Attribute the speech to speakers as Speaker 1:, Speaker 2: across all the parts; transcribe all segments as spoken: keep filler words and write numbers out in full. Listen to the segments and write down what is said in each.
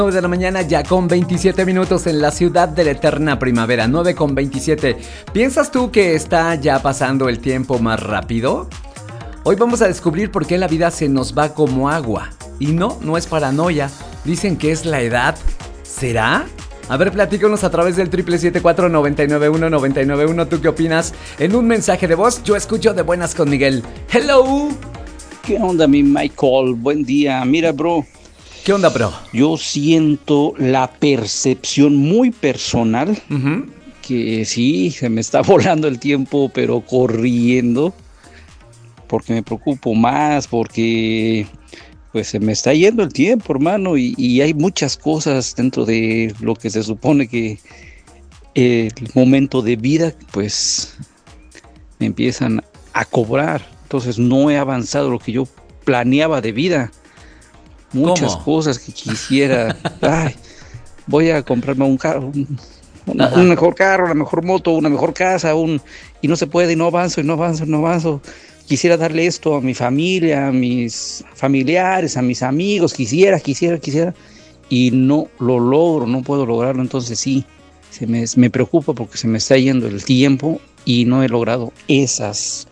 Speaker 1: nueve de la mañana ya con veintisiete minutos en la ciudad de la eterna primavera, nueve con veintisiete. ¿Piensas tú que está ya pasando el tiempo más rápido? Hoy vamos a descubrir por qué la vida se nos va como agua. Y no, no es paranoia. Dicen que es la edad. ¿Será? A ver, platícanos a través del triple siete cuatro nueve nueve uno nueve nueve uno. ¿Tú qué opinas? En un mensaje de voz, yo escucho De Buenas con Miguel. ¡Hello!
Speaker 2: ¿Qué onda, mi Michael? Buen día. Mira, bro.
Speaker 1: ¿Qué onda, bro?
Speaker 2: Yo siento la percepción muy personal uh-huh. que sí, se me está volando el tiempo, pero corriendo, porque me preocupo más, porque pues se me está yendo el tiempo, hermano, y, y hay muchas cosas dentro de lo que se supone que eh, el momento de vida, pues me empiezan a cobrar. Entonces no he avanzado lo que yo planeaba de vida. Muchas
Speaker 1: ¿Cómo?
Speaker 2: cosas que quisiera. Ay, voy a comprarme un carro, un, una, un mejor carro, una mejor moto, una mejor casa, un y no se puede, y no avanzo, y no avanzo, y no avanzo. Quisiera darle esto a mi familia, a mis familiares, a mis amigos, quisiera, quisiera, quisiera, y no lo logro, no puedo lograrlo. Entonces sí, se me, me preocupa porque se me está yendo el tiempo y no he logrado esas,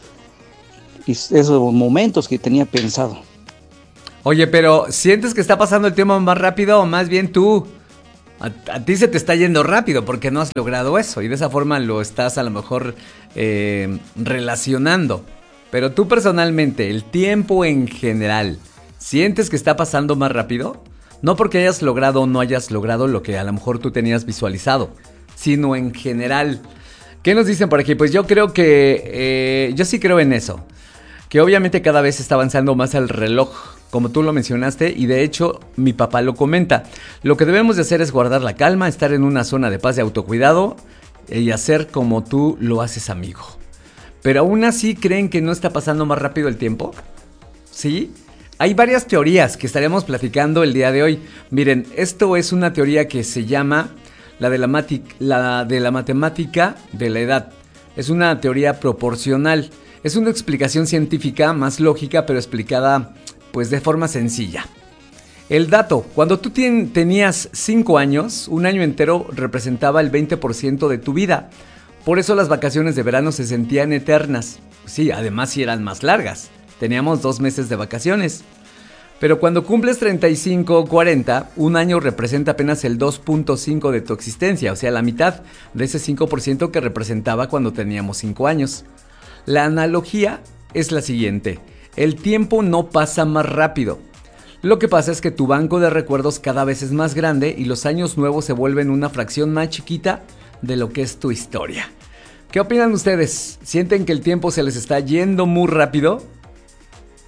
Speaker 2: esos momentos que tenía pensado.
Speaker 1: Oye, pero ¿sientes que está pasando el tiempo más rápido o más bien tú? A, a ti se te está yendo rápido porque no has logrado eso y de esa forma lo estás a lo mejor eh, relacionando. Pero tú personalmente, el tiempo en general, ¿sientes que está pasando más rápido? No porque hayas logrado o no hayas logrado lo que a lo mejor tú tenías visualizado, sino en general. ¿Qué nos dicen por aquí? Pues yo creo que, eh, yo sí creo en eso. Que obviamente cada vez está avanzando más el reloj, como tú lo mencionaste, y de hecho mi papá lo comenta. Lo que debemos de hacer es guardar la calma, estar en una zona de paz y autocuidado y hacer como tú lo haces, amigo. Pero aún así, ¿creen que no está pasando más rápido el tiempo? ¿Sí? Hay varias teorías que estaremos platicando el día de hoy. Miren, esto es una teoría que se llama la de la, mati- la de la matemática de la edad. Es una teoría proporcional. Es una explicación científica más lógica, pero explicada pues de forma sencilla. El dato, cuando tú ten, tenías cinco años, un año entero representaba el veinte por ciento de tu vida. Por eso las vacaciones de verano se sentían eternas. Sí, además sí eran más largas. Teníamos dos meses de vacaciones. Pero cuando cumples treinta y cinco o cuarenta, un año representa apenas el dos punto cinco de tu existencia, o sea, la mitad de ese cinco por ciento que representaba cuando teníamos cinco años. La analogía es la siguiente: el tiempo no pasa más rápido. Lo que pasa es que tu banco de recuerdos cada vez es más grande y los años nuevos se vuelven una fracción más chiquita de lo que es tu historia. ¿Qué opinan ustedes? ¿Sienten que el tiempo se les está yendo muy rápido?